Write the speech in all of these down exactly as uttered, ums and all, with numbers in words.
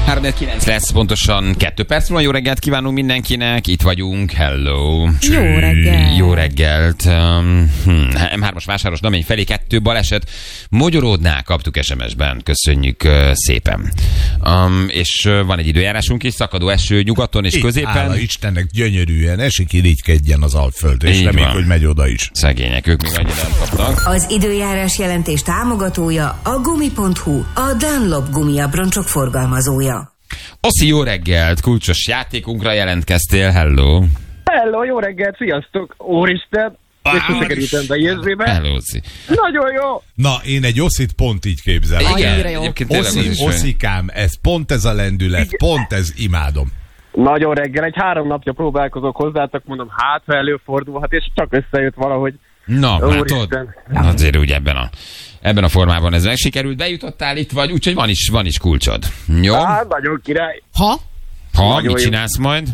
három kilenc lesz pontosan kettő perc múlva. Jó reggelt kívánunk mindenkinek, itt vagyunk, hello. Jó reggelt. Jó reggelt. Um, hm, em hármas vásáros Namény felé kettő baleset. Mogyoródnál kaptuk es em es-ben, köszönjük uh, szépen. Um, és uh, van egy időjárásunk is, szakadó eső nyugaton és Itt, középen. Hála Istennek, gyönyörűen esik, irigykedjen az Alföld, és Így reméljük, van. hogy megy oda is. Szegények, ők még annyira nem kapnak. Az időjárás jelentés támogatója a gumi pont hu, a Dunlop gumiabroncsok forgalmazója. Oszi, jó reggelt, kulcsos játékunkra jelentkeztél, hello. Hello, jó reggelt, sziasztok! Úristen! És sose kerültem be érzébe. Hello, Oszi. Nagyon jó! Na, én egy Oszit pont így képzelem. Annyira jó. Egyébként tényleg az Oszi, is olyan. Oszikám, ez pont ez a lendület, Igen. pont ez, imádom. Nagyon reggel, egy három napja próbálkozok hozzátok, mondom, hát ha előfordulhat, és csak összejött valahogy. Na, látod? Úristen. Azért úgy ebben a, ebben a formában ez meg sikerült, bejutottál itt vagy, úgyhogy van is, van is kulcsod. Jó? Hát, nagyon király. Ha? Ha, nagyon mit jó. csinálsz majd?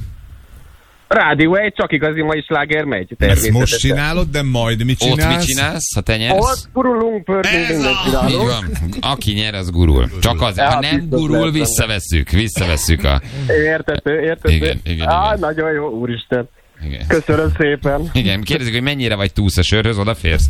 Rádió egy, csak igazi mai sláger megy. Ezt természetesen. most csinálod, de majd mit Ott csinálsz? mit csinálsz, ha te nyersz? Ott gurulunk, pörgünk, Ez mindent a- Így csinálunk. van. Aki nyer, az gurul. Csak az, ha Ja, nem biztos gurul, lehet benne. visszavesszük. Visszavesszük a... Értető, értető. Igen, igen, Á, igen. nagyon jó, úristen. Igen. Köszönöm szépen. Igen, kérdezik, hogy mennyire vagy túlsz a sörhöz, odaférsz?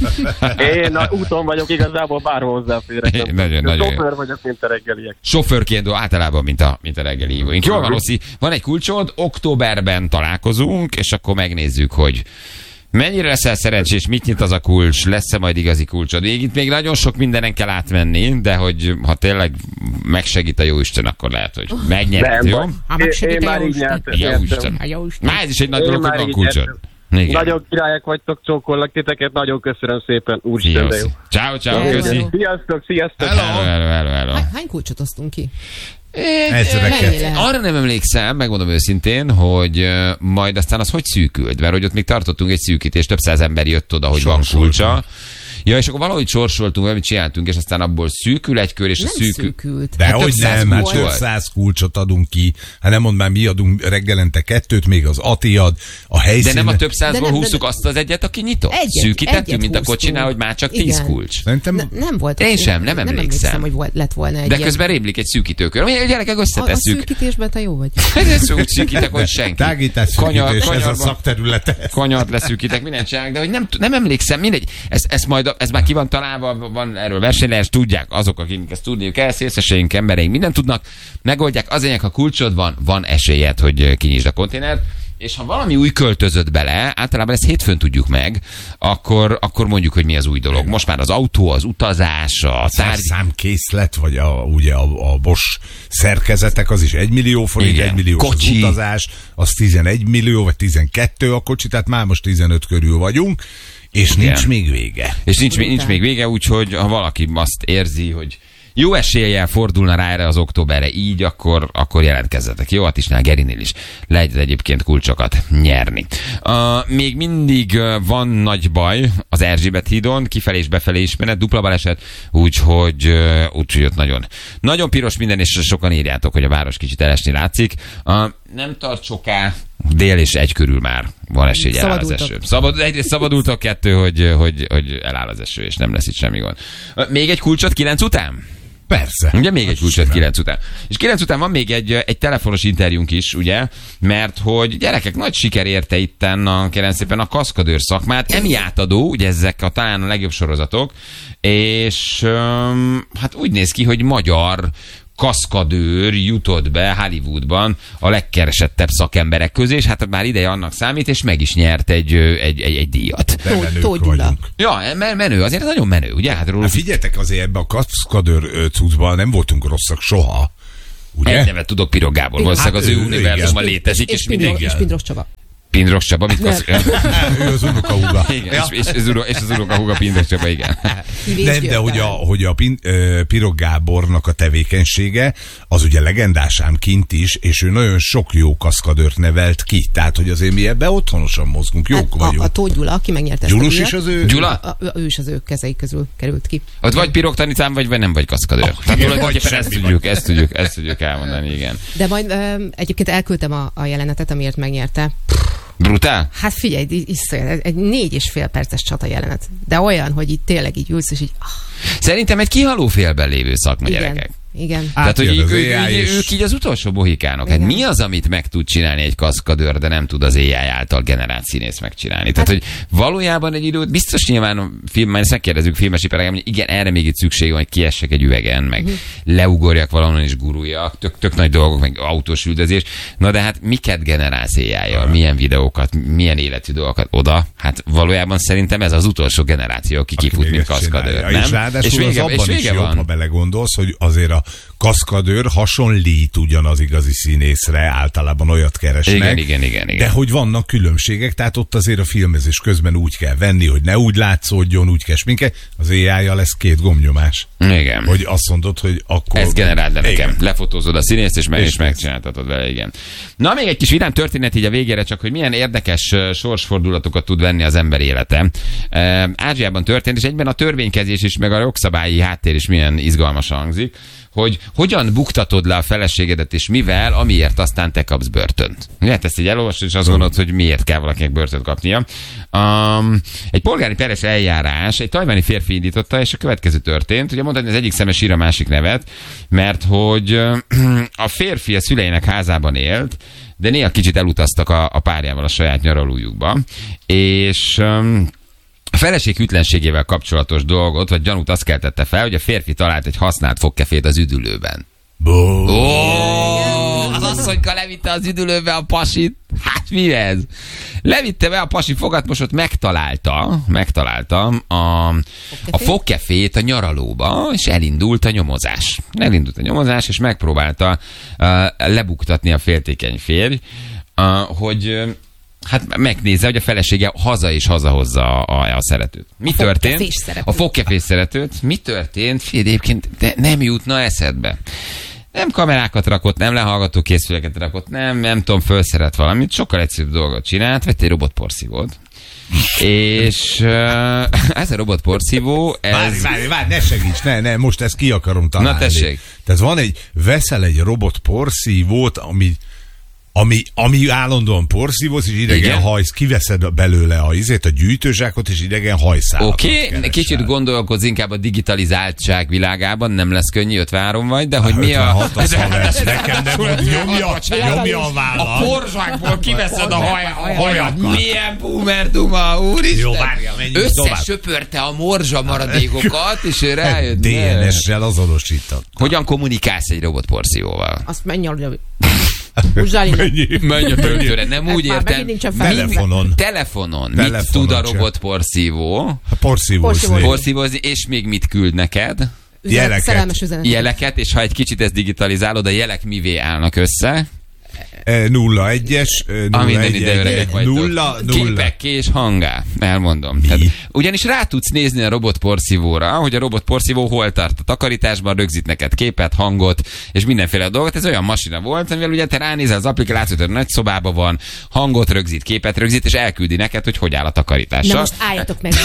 Én a úton vagyok, igazából bárhol hozzáférek. Igen, nagyon, nagyon jó. Sofőr vagyok, mint a reggeliek. Sofőrként általában, mint a, mint a reggeli hívóink. Jól van, Oszi, van egy kulcsod, októberben találkozunk, és akkor megnézzük, hogy mennyire leszel szerencsés, mit nyit az a kulcs, lesz-e majd igazi kulcsod. Még itt még nagyon sok mindenen kell átmenni, de hogy ha tényleg megsegít a Jóisten, akkor lehet, hogy megnyered, Nem jó? baj. Ha Én, megsegít én a már így Jóisten. nyertem. Jóisten. A jó Isten. Már ez is egy nagy Én dolog, hogy már van így kulcsod. nyertem. Igen. Nagyon királyok vagytok, csókollak titeket, nagyon köszönöm szépen. Szia, Úristen, de jó. Oszi. Ciao, ciao, Hello. köszi. Sziasztok, sziasztok. Hello. Hello, hello, hello, hello. Hány, hány kulcsot osztunk ki? Ezreket. Mennyi lehet? Arra nem emlékszem, megmondom őszintén, hogy ö, majd aztán az hogy szűkült, mert hogy ott még tartottunk egy szűkítést, több száz ember jött oda, hogy van Sorsoltunk. kulcsa. Ja, és akkor valahogy sorsoltunk, valamit csináltunk, és aztán abból szűkül egy kör, és a Nem szűkül... szűkült. De Hát hogy több száz nem, hát kulcs több volt. száz kulcsot adunk ki. Hát nem mondd már, mi adunk reggelente kettőt, még az Ati ad, a De helyszínen. nem a több De százból nem, de- húzzuk azt az egyet, aki nyitott? Egyet, Szűkítettünk, egyet mint a húztunk. kocsinál, hogy már csak tíz Igen. kulcs. Szerintem Ne, nem volt. Én sem, nem emlékszem. Nem emlékszem, hogy volt, lett volna egy De ilyen. közben rémlik egy szűkítőkör. Olyan, gyerekek, A, a összetesszük. szűkítésben te jó vagy. Ez úgy szűkítek, hogy senki. tágítás Kanyar- szűkítés, ez a kanyarban- szakterülete. Kanyart leszűkítek, mindent csinálnak, de hogy nem, nem emlékszem, mindegy, ez, ez majd, a- ez már ki van találva, van erről versenylehes, tudják azok, akik ezt tudniuk kell, szélszeseink, embereink, mindent tudnak, megoldják, az lényeg, ha kulcsod van, van esélyed, hogy kinyisd a konténert, és ha valami új költözött bele, általában ezt hétfőn tudjuk meg, akkor, akkor mondjuk, hogy mi az új dolog. Most már az autó, az utazás, a tárgy... Számkészlet, vagy a, ugye a, a Bosch szerkezetek, az is egy millió forint, Igen. egy millió Kocsi. az utazás, az tizenegy millió, vagy tizenkettő a kocsi, tehát már most tizenöt körül vagyunk, és Igen. nincs még vége. És nincs, még- nincs még vége, úgyhogy ha valaki azt érzi, hogy jó eséllyel fordulna rá erre az októberre így, akkor, akkor jelentkezzetek. Jó, Atisnál, Gerinél is lehet egyébként kulcsokat nyerni. Uh, még mindig uh, van nagy baj az Erzsébet hídon, kifelé és befelé is menet, dupla baleset, úgyhogy uh, úgyhogy ott nagyon, nagyon piros minden, és sokan írjátok, hogy a város kicsit elesni látszik. Uh, nem tart soká, dél és egy körül már van esély, hogy eláll az Szabadultok. eső. Szabad, egyrészt szabadultok, kettő, hogy, hogy, hogy eláll az eső, és nem lesz itt semmi gond. Uh, Még egy kulcsot kilenc után? Persze. Ugye még egy Hát kulcsot simán. kilenc után. És kilenc után van még egy, egy telefonos interjúnk is, ugye? Mert hogy gyerekek, nagy siker érte itten a, kérem szépen a kaszkadőr szakmát. Emi átadó, ugye ezek a, talán a legjobb sorozatok, és öm, hát úgy néz ki, hogy magyar kaszkadőr jutott be Hollywoodban a legkeresettebb szakemberek közé, és hát már ideje annak számít, és meg is nyert egy, ö, egy, egy, egy díjat. De menők Tóth Gyula. vagyunk. Ja, men- menő, azért nagyon menő, ugye? Hát róla Hát figyeljetek, azért ebbe a kaszkadőr ö, cuccban nem voltunk rosszak soha. Ugye? egy nevet tudok, Pirog Gábor. Valószínűleg az Hát ő ő, univerzuma igen. létezik, és, És, mindig... Pindros, és Pindros Csaba. Pindros Csaba, mit kasz... ő az unokahúga. Igen, és, és, és, és az unokahúga Pindros Csaba, igen. Kivés Nem, de György. hogy a, hogy a Pin, ö, Pirog Gábornak a tevékenysége, az ugye legendásám kint is, és ő nagyon sok jó kaszkadőrt nevelt ki. Tehát, hogy azért mi ebbe otthonosan mozgunk, jók Hát vagyunk. a, a Tóth Gyula, aki megnyerte ezt a Gyulus díjat. is az ő... Gyula? A, ő, ő is az ő kezei közül került ki. Ott vagy pirog tanítám, vagy, vagy nem vagy kaszkadőr. Ah, Tehát igen, tulajdonképpen vagy ezt semmi tudjuk, ezt tudjuk, ezt tudjuk elmondani, igen. De majd ö, egyébként elküldtem a, a jelenetet, amiért megnyerte. Brutál? Hát figyelj, így- iszonyat, egy négy és fél perces csata jelenet. De olyan, hogy itt tényleg így ülsz, és így... Ah, Szerintem egy kihaló félben lévő szakma, igen, gyerekek. Igen. Tehát, hogy Átjön így, az ő, á i ő, és- ők így az utolsó mohikánok. Hát mi az, amit meg tud csinálni egy kaszkadőr, de nem tud az á i által generált színész megcsinálni? Tehát, hogy valójában egy időt, biztos nyilván a film, majd ezt megkérdezzük filmes iparágában, hogy igen, erre még itt szükség van, hogy kiessek egy üvegen, meg uh-huh. leugorjak valahol és guruljak, tök, tök nagy dolgok, meg autós üldözés. Na de hát miket generálsz á i-jal? Milyen videókat, milyen életű dolgokat oda? Hát valójában szerintem ez az utolsó generáció, aki, aki kifut, mint kaszkadőr. Nem? És ráadásul és vége, az abban és is jobb, van. Ha belegondolsz, hogy azért a kaszkadőr hasonlít ugyanaz igazi színészre, általában olyat keresnek. Igen, igen, igen, igen. De hogy vannak különbségek, tehát ott azért a filmezés közben úgy kell venni, hogy ne úgy látszódjon, úgy kell sminkelni. Az á i-jal lesz két gombnyomás. Igen. Hogy azt mondod, hogy akkor... Ez generáld le nekem. Igen. Lefotózod a színészt, és, meg, és, És megcsináltatod vele, igen. Na, még egy kis vidám történet így a végére, csak hogy milyen érdekes uh, sorsfordulatokat tud venni az ember élete. Uh, Ázsiában történt, és egyben a törvénykezés is, meg a jogszabályi háttér is milyen izgalmasan hangzik, hogy hogyan buktatod le a feleségedet, és mivel, amiért aztán te kapsz börtönt. Hát ezt így elolvasod, és azt gondolod, hogy miért kell valakinek börtönt kapnia. Um, egy polgári peres eljárás, egy tajvani férfi indította, és a következő történt. Ugye mondani, az egyik szemes ír a másik nevet, mert hogy a férfi a szüleinek házában élt, de néha kicsit elutaztak a, a párjával a saját nyaralójukba, és... Um, a feleség hűtlenségével kapcsolatos dolgot, vagy gyanút azt keltette fel, hogy a férfi talált egy használt fogkefét az üdülőben. Bó. Oh, az asszonyka levitte az üdülőbe a pasit. Hát mi ez? Levitte be a pasi fogatmosot, megtalálta, megtalálta a, a fogkefét a nyaralóba, és elindult a nyomozás. Elindult a nyomozás, és megpróbálta uh, lebuktatni a féltékeny férj, uh, hogy... Uh, hát megnézze, hogy a felesége haza és hazahozza a, a, a szeretőt. Mi a történt? Szeretőt. A fogkefés szeretőt. Mi történt? Figyelj, egyébként de nem jutna eszedbe. Nem kamerákat rakott, nem lehallgató készüléket rakott, nem, nem tudom, felszeret valamit, sokkal egyszerűbb dolgot csinált, vett egy robotporszívót. És uh, ez a robotporszívó, ez... Várj, várj, várj, ne segíts, ne, ne, most ezt ki akarom találni. Na tessék. Tehát van egy, veszel egy robotporszívót, ami... Ami, ami állandóan porszívóz, és idegen Igen? hajsz, kiveszed belőle a izét, a gyűjtőzsákot, és idegen hajszálatot Oké, okay, kicsit gondolkozz inkább a digitalizáltság világában, nem lesz könnyű, ötvenhárom vagy, de hogy mi a... ötvenhat az haver, nekem nem mond, nyomja, nyomja a vállam. A porzsákból kiveszed a haj- hajakat. Milyen boomer duma, úristen! Jó, várja, menjünk tovább. Összesöpörte a morzsa maradékokat, és ő rájött. dé en es-sel azonosított. Hogyan kommunikálsz egy robotporszívóval? Azt menj alja. Uzsálina. Menj a töntőre, nem Ez úgy már értem. megint nincsen fel. Telefonon. Telefonon. Mit Telefonon tud a csak. robotporszívó? Porszívózni. Porszívózni, és még mit küld neked? Üzenet, Jeleket. szerelmes üzenet. Jeleket, és ha egy kicsit ezt digitalizálod, a jelek mivé állnak össze? nulla egyes, A nulla minden egy, ide egy, öregek vagytok. nulla, nulla. Képek, kés, hangá. Elmondom. Tehát, ugyanis rá tudsz nézni a robotporszívóra, hogy a robotporszívó hol tart a takarításban, rögzít neked képet, hangot, és mindenféle dolgot. Ez olyan masina volt, amivel ugye te ránézel az applikációt, hogy nagy szobában van, hangot rögzít, képet rögzít, és elküldi neked, hogy hogy áll a takarítással. Na most álljatok meg.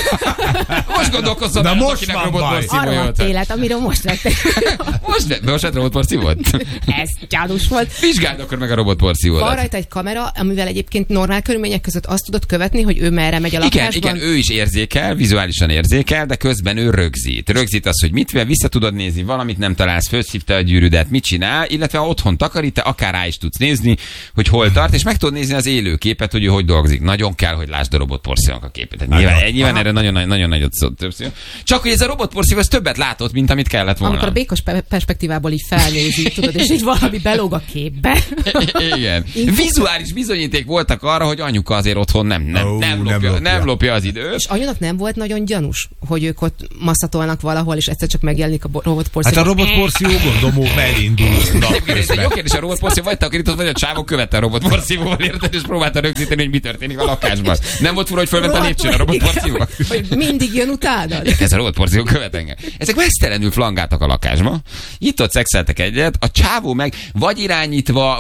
Most gondolkozzon Na el, most akinek van robotporszívója Arra a volt. élet, amiről most vettek. Most, most lett robotporszívót? Ez gyanús volt. Vizsgáld akkor meg a robotporszívódat. Van rajta egy kamera, amivel egyébként normál körülmények között azt tudod követni, hogy ő merre megy a Igen, lakásban. igen, ő is érzékel, vizuálisan érzékel, de közben ő rögzít. Rögzít az, hogy mit vel, vissza tudod nézni, valamit nem találsz, felszívta a gyűrűdet, mit csinál, illetve ha otthon takarít, te akár rá is tudsz nézni, hogy hol tart, és meg tudod nézni az élő képet, hogy ő hogy dolgozik. Nagyon kell, hogy lásd a robotporszívónak a képét. Tehát nyilván, nyilván erre nagyon, nagyon nagyot szó, több szó. Csak hogy ez a robotporszívó ez többet látott, mint amit kellett volna. Amikor a békos pe- perspektívából így felnézi, tudod, és így valami belóg a képbe. Igen. Vizuális bizonyíték voltak arra, hogy anyuka azért otthon nem, nem, Ó, nem, nem lopja, lopja. nem lopja az időt. És anyunak nem volt nagyon gyanús, hogy ők ott masszatolnak valahol, és egyszer csak megjelenik a bo- robotporszívó. Hát a robotporszívó gondolom elindul. Ez egy jó kérdés, a robotporszívó vagy takarított, vagy a csávó követte a robotporszívóval, érted, és próbálta rögzíteni, hogy mi történik a lakásban. Nem volt fura, hogy fölment a lépcsőn a robotporszívó? Hogy mindig jön utánad. Ez a robotporszívó követ engem. Ezek mesztelenül flangáltak a lakásba. Itt ott szexeltek egyet, a csávó meg vagy irányítva,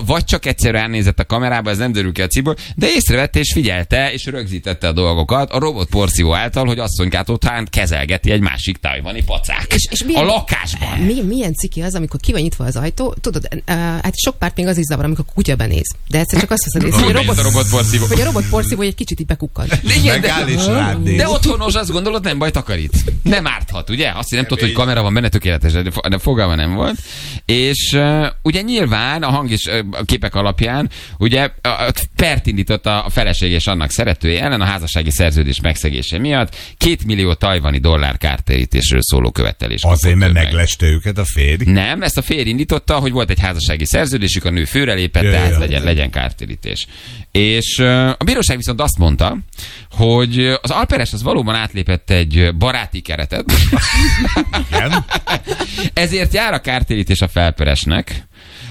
vagy csak egyszerűen nézett a kamerába, ez nem derül ki a cikkből, de észrevette és figyelte, és rögzítette a dolgokat a robotporszívó által, hogy asszonykát után kezelgeti egy másik tajvani pacák. És, és milyen, a lakásban. Milyen, milyen ciki az, amikor ki van nyitva az ajtó? Tudod, uh, hát sok párt még az is zavar, amikor a kutya benéz. De egyszer csak azt veszed észre, hogy a, robot, a robotporszívó. hogy a robotporszívó egy kicsit így bekukkan. Megáll és rád néz. De otthonos, azt gondolod, nem baj, takarít. Nem árthat, ugye? Azt nem tudod, hogy kamera van benne, tökéletes, de fogalma nem volt. És uh, ugye nyilván a hang és uh, a képek alapján ugye uh, pert indított a feleség és annak szeretője ellen a házassági szerződés megszegése miatt két millió tajvani dollár kártérítésről szóló követelés. Azért, mert megleste őket a férj? Nem, ezt a férj indította, hogy volt egy házassági szerződésük, a nő főrelépett, Ja, tehát ja. legyen, legyen kártérítés. És uh, a bíróság viszont azt mondta, hogy az alperes az valóban átlépett egy baráti keretet. Igen? Ezért jár a kártérítés a felperesnek,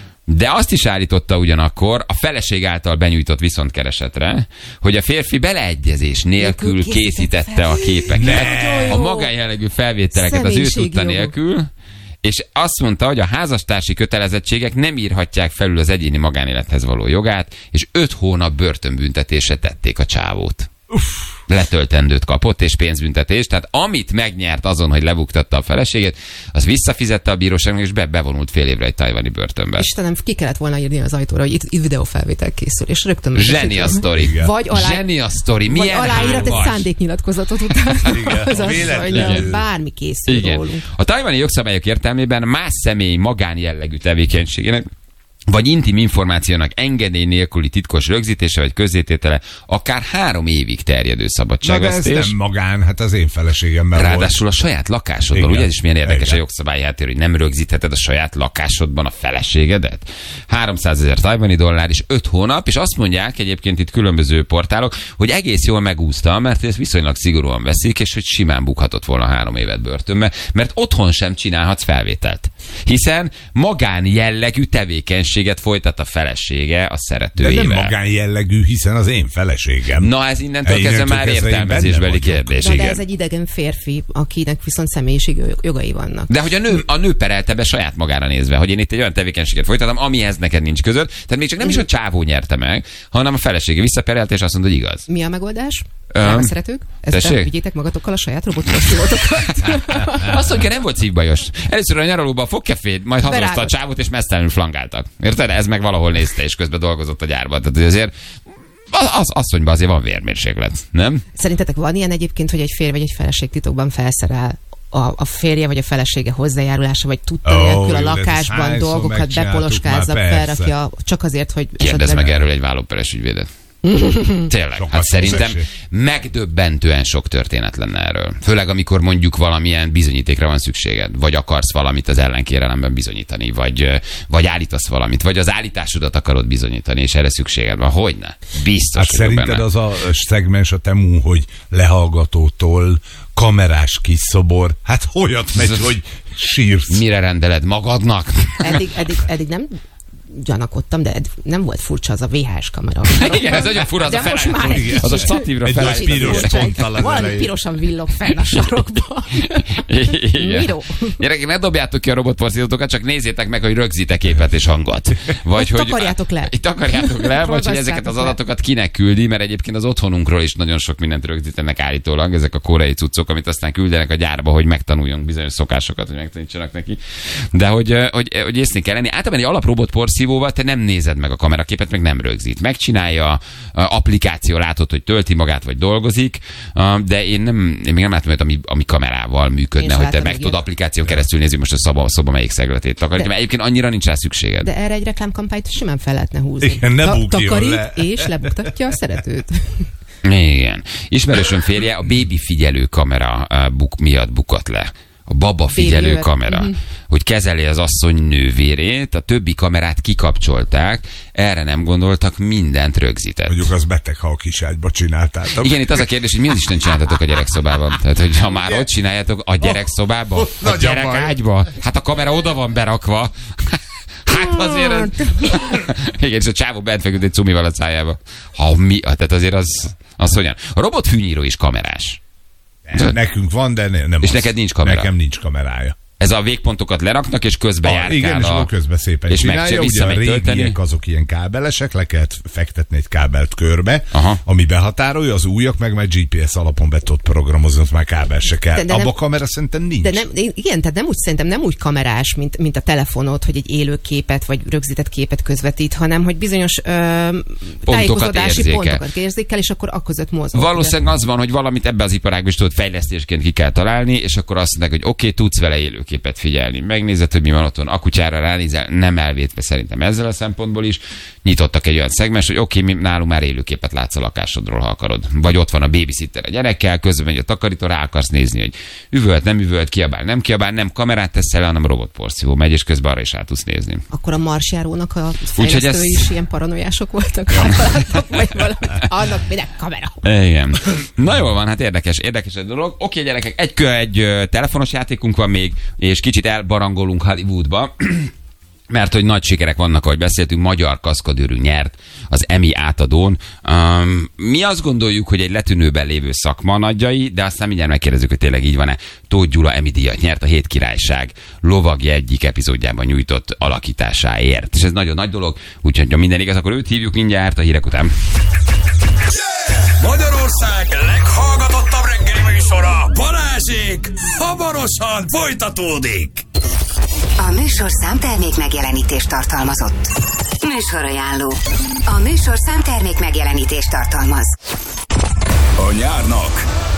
de azt is állította ugyanakkor a feleség által benyújtott viszontkeresetre, hogy a férfi beleegyezés nélkül Nélkül készítette a képeket, Ne. a magánjellegű felvételeket az ő tudta nélkül, és azt mondta, hogy a házastársi kötelezettségek nem írhatják felül az egyéni magánélethez való jogát, és öt hónap börtönbüntetésre tették a csávót. Uff. Letöltendőt kapott, és pénzbüntetést, tehát amit megnyert azon, hogy lebuktatta a feleségét, az visszafizette a bíróságnak, és be, bevonult fél évre egy tajvani börtönbe. Istenem, ki kellett volna írni az ajtóra, hogy itt, itt videófelvétel készül, és rögtön... Zseni a sztori. Vagy alá... Zseni a sztori. Vagy Milyen aláírat egy hármas. szándéknyilatkozatot után. Az asszony, bármi készül Igen. rólunk. A tajvani jogszabályok értelmében más személy magánjellegű tevékenységének vagy intim információnak engedély nélküli titkos rögzítése vagy közzététele akár három évig terjedő Na, de ez szabadságvesztés. nem magán, hát az én feleségemmel volt. Ráadásul a saját lakásodban, Igen. ugye ez is milyen érdekes Igen. a jogszabályi háttér, hogy nem rögzítheted a saját lakásodban a feleségedet. háromszázezer tajvani dollár és öt hónap, és azt mondják egyébként itt különböző portálok, hogy egész jól megúszta, mert ezt viszonylag szigorúan veszik, és hogy simán bukhatott volna három évet börtönbe, mert otthon sem csinálhatsz felvételt. Hiszen magán jellegű tevékenységet folytat a felesége a De szeretőjével. nem magánjellegű, hiszen az én feleségem. Na, ez innentől Innentől kezdve már kezdve én értelmezésbeli benne vagyok. kérdés. Na, de igen. ez egy idegen férfi, akinek viszont személyiségi jogai vannak. De hogy a nő, a nő perelte be saját magára nézve, hogy én itt egy olyan tevékenységet folytatom, amihez neked nincs között. Tehát még csak nem is a csávó nyerte meg, hanem a felesége visszaperelte, és azt mondta, hogy igaz. Mi a megoldás? Öm, Drága szeretők? Ezt tessék? vigyétek magatokkal a saját robotporszívótokat. Azt mondja, nem volt szívbajos. Először a nyaralóban a fogkefét, majd hazahozta a Berágott. csávót, és mesztelenül flangáltak. Érted? Ez meg valahol nézte, és közben dolgozott a gyárban. Tehát azért az, az asszonyban azért van vérmérséklet, nem? Szerintetek van ilyen egyébként, hogy egy férj vagy egy feleség titokban felszerel a, a férje vagy a felesége hozzájárulása, vagy tudta Ó, nélkül a de ez lakásban hányszor dolgokat megcsináltuk bepoloskázza, már, persze. felrakja, csak azért, hogy... Kérdezz esetleg- meg erről egy vállóperes ügyvédet. Tényleg, Sokat hát szerintem szessék. megdöbbentően sok történet lenne erről. Főleg, amikor mondjuk valamilyen bizonyítékra van szükséged, vagy akarsz valamit az ellenkérelemben bizonyítani, vagy, vagy állítasz valamit, vagy az állításodat akarod bizonyítani, és erre szükséged van. Hogyne? Biztos Hát vagyok szerinted benne. az a szegmens a Temu, hogy lehallgatótól kamerás kis szobor, hát olyat megy, hogy sírsz. Mire rendeled magadnak? Eddig, eddig, eddig nem gyanakodtam, de ed- nem volt furcsa az a vé há es kamera. Igen, ez nagyon fura, az De a most felállító. már egy Az a kicsit. statívra Egy nagy felállító. piros Furcsa, ponttal az valami elején. pirosan villog fenn a sarokba. Igen. Miró. Gyerekek, ne dobjátok ki a robotporszívótokat, csak nézzétek meg, hogy rögzítek képet és hangot. Vagy hogy takarjátok le. Takarjátok le, vagy hogy ezeket az le. adatokat kinek küldi, mert egyébként az otthonunkról is nagyon sok mindent rögzítenek állítólag, ezek a koreai cuccok, amit aztán küldenek a gyárba, hogy megtanuljunk bizonyos szokásokat, hogy megtanítsanak neki. De hogy, hogy, hogy észnél kell lenni. Általában egy alaprobotporszívóval te nem nézed meg a kameraképet, meg nem rögzít. Megcsinálja, a applikáció látod, hogy tölti magát, vagy dolgozik, de én, nem, én még nem látom, hogy ami, ami kamerával működne, Én hogy sem te látom meg még tudod ilyet. applikáción keresztül nézni most a szoba, a szoba melyik szegletét takarítja, mert egyébként annyira nincs rá szükséged. De erre egy reklámkampányt simán fel lehetne húzni. Igen, ne bukjon takarít le. és lebuktatja a szeretőt. Igen. Ismerősöm férje a bébi figyelő kamera uh, buk, miatt bukott le. A baba figyelő Baby kamera, mhm. hogy kezeli az asszony nővérét, a többi kamerát kikapcsolták, erre nem gondoltak, mindent rögzített. Mondjuk az beteg, ha a kiságyba csináltátok. Igen, itt az a kérdés, hogy mi az Isten csináltatok a gyerekszobában? Tehát, hogy ha már ott csináljátok, a gyerekszobában, ott a nagy a baj. gyerekágyba, hát a kamera oda van berakva. Hát azért az... Igen, és a csávó bent feküdt egy cumival a szájába. Ha mi? Tehát azért az, az hogyan? A robotfűnyíró is kamerás. Nekünk van, de ne, nem És az. neked nincs kamera? Nekem nincs kamerája. Ez a végpontokat leraknak, és közben járkál. Igen, és a... akkor közben szépen és csinálja. Ugye a régiek tölteni. azok ilyen kábelesek, le kellett fektetni egy kábelt körbe, Aha. ami behatárolja, az újak meg már gé pé es alapon be tudod programozni, ott már kábel se kell. De- de Abba nem- a kamera szerintem nincs. De nem, igen, tehát nem úgy, szerintem nem úgy kamerás, mint, mint a telefonod, hogy egy élő képet vagy rögzített képet közvetít, hanem hogy bizonyos ö, tájékozódási érzékel. pontokat érzékel, és akkor akközött mozog. Valószínűleg az van, hogy valamit ebbe az iparágban is tudod fejlesztésként ki kell találni, és akkor azt mondják, hogy oké, okay, tudsz vele élőképet figyelni. Megnézed, hogy mi van otthon, a kutyára ránézel, nem elvétve szerintem ezzel a szempontból is. Nyitottak egy olyan szegmens, hogy oké, okay, mi nálunk már élőképet látsz a lakásodról, ha akarod. Vagy ott van a babysitter a gyerekkel, közben megy a takarító, rá akarsz nézni, hogy üvölt, nem üvölt, kiabál, nem kiabál, nem kamerát teszel, hanem robotporszívó megy, és közben arra is át tudsz nézni. Akkor a marsjárónak a Úgyhogy fejlesztői ez- is ilyen paranoiások voltak. Vagy valami. Annak minek kamera. Igen. Na jól van, hát érdekes, érdekes egy dolog. Oké, gyerekek, egy, kö- egy ö, telefonos játékunk van még, és kicsit elbarangolunk Hollywoodba. Mert hogy nagy sikerek vannak, ahogy beszéltünk, magyar kaszkadőrű nyert az Emmy átadón. Um, mi azt gondoljuk, hogy egy letűnőben lévő szakma nagyjai, de aztán mindjárt megkérdezzük, hogy tényleg így van-e. Tóth Gyula Emmy díjat nyert a Hét Királyság lovagja egyik epizódjában nyújtott alakításáért. És ez nagyon nagy dolog, úgyhogy ha minden igaz, akkor őt hívjuk mindjárt a hírek után. Magyarország leghallgatottabb reggeli műsora, Balázsék, hamarosan folytatódik. A műsor számtermék megjelenítést tartalmazott. Műsorajánló. A műsor számtermék megjelenítést tartalmaz. A nyárnak